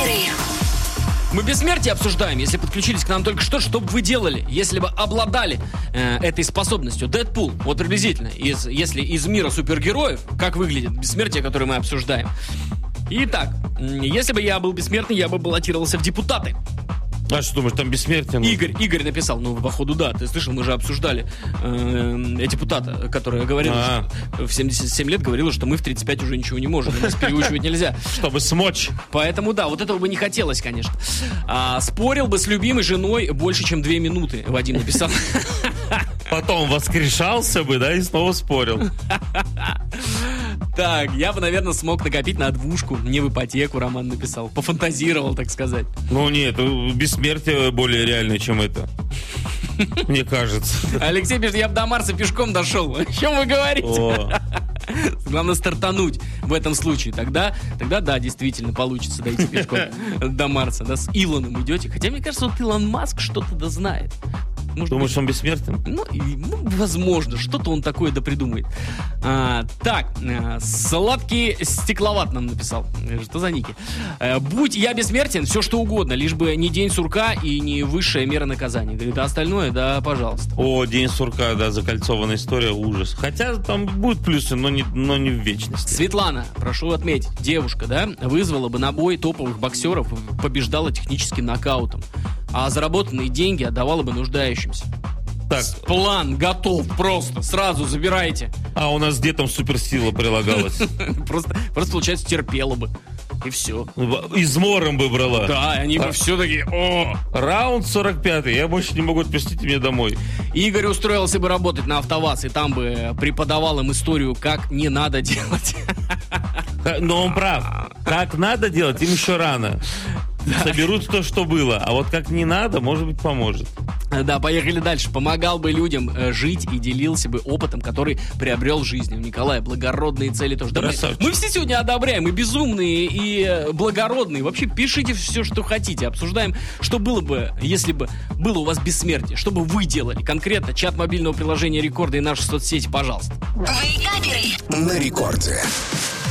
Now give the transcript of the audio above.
Мы бессмертие обсуждаем. Если подключились к нам только что бы вы делали, если бы обладали этой способностью? Дэдпул, вот приблизительно, если из мира супергероев, как выглядит бессмертие, которое мы обсуждаем. Итак, если бы я был бессмертный, я бы баллотировался в депутаты. А что думаешь, там бессмертие? Игорь написал, походу, да, ты слышал, мы же обсуждали депутата, который говорил, что в 77 лет говорил, что мы в 35 уже ничего не можем, нас переучивать нельзя. Чтобы смочь. Поэтому, да, вот этого бы не хотелось, конечно. Спорил бы с любимой женой больше, чем 2 минуты, Вадим написал. Потом воскрешался бы, да, и снова спорил. Так, я бы, наверное, смог накопить на двушку, не в ипотеку, Роман написал. Пофантазировал, так сказать. Ну нет, бессмертие более реальное, чем это. Мне кажется. Алексей пишет, я бы до Марса пешком дошел. О чем вы говорите? Главное стартануть в этом случае. Тогда да, действительно получится дойти пешком до Марса. Да, с Илоном идете. Хотя, мне кажется, вот Илон Маск что-то да знает. Думаешь, он бессмертен? Возможно, что-то он такое допридумает. Так, сладкий стекловат нам написал. Что за ники? Будь я бессмертен, все что угодно, лишь бы не день сурка и не высшая мера наказания. Говорит, а остальное, да, пожалуйста. О, день сурка, да, закольцованная история, ужас. Хотя там будут плюсы, но не в вечности. Светлана, прошу отметить, девушка, да, вызвала бы на бой топовых боксеров, побеждала техническим нокаутом. А заработанные деньги отдавала бы нуждающимся. Так. План готов просто. Сразу забирайте. А у нас где там суперсила прилагалась? Просто, получается, терпела бы. И все. Измором бы брала. Да, они бы все-таки... Раунд 45-й. Я больше не могу, отпустить меня домой. Игорь устроился бы работать на АвтоВАЗ, и там бы преподавал им историю, как не надо делать. Но он прав. Как надо делать, им еще рано. Соберут то, что было. А вот как не надо, может быть, поможет. Да, поехали дальше. Помогал бы людям жить и делился бы опытом, который приобрел в жизни. У Николая благородные цели тоже. Да, мы все сегодня одобряем, и безумные, и благородные. Вообще пишите все, что хотите. Обсуждаем, что было бы, если бы было у вас бессмертие. Что бы вы делали? Конкретно чат мобильного приложения Рекорда и наши соцсети, пожалуйста. Вейкаперы на Рекорде.